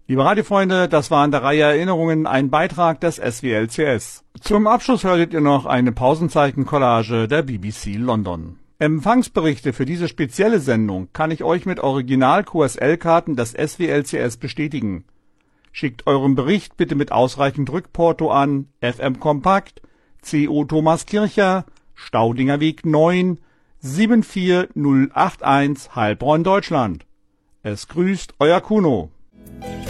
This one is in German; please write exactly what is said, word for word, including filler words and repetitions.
Liebe Radiofreunde, das war in der Reihe Erinnerungen ein Beitrag des S W L C S. Zum Abschluss hörtet ihr noch eine Pausenzeichen-Collage der B B C London. Empfangsberichte für diese spezielle Sendung kann ich euch mit Original-Q S L-Karten des S W L C S bestätigen. Schickt euren Bericht bitte mit ausreichend Rückporto an F M Kompakt, C O Thomas Kircher, Staudinger Weg neun, sieben vier null acht eins, Heilbronn, Deutschland. Es grüßt euer Kuno.